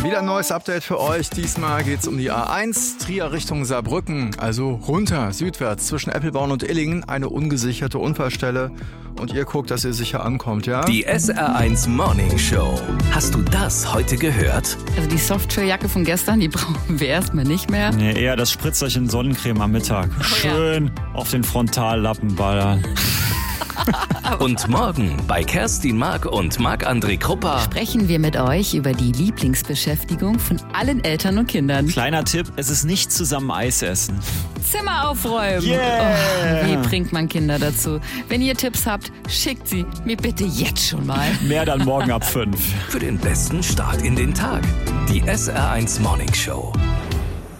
Wieder ein neues Update für euch. Diesmal geht es um die A1, Trier Richtung Saarbrücken, also runter, südwärts, zwischen Eppelborn und Illingen, eine ungesicherte Unfallstelle. Und ihr guckt, dass ihr sicher ankommt, ja? Die SR1 Morning Show. Hast du das heute gehört? Also die Softwarejacke von gestern, die brauchen wir erstmal nicht mehr. Nee, eher das Spritzerchen Sonnencreme am Mittag. Schön auf den Frontallappen ballern. Und morgen bei Kerstin Mark und Marc-André Krupper Sprechen wir mit euch über die Lieblingsbeschäftigung von allen Eltern und Kindern. Kleiner Tipp, es ist nicht zusammen Eis essen. Zimmer aufräumen. Yeah. Oh, wie bringt man Kinder dazu? Wenn ihr Tipps habt, schickt sie mir bitte jetzt schon mal. Mehr dann morgen ab 5. für den besten Start in den Tag. Die SR1 Morning Show.